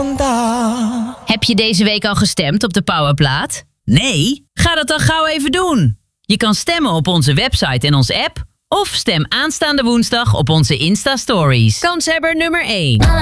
Heb je deze week al gestemd op de Powerplaat? Nee? Ga dat dan gauw even doen. Je kan stemmen op onze website en onze app. Of stem aanstaande woensdag op onze Insta-stories. Kanshebber nummer 1.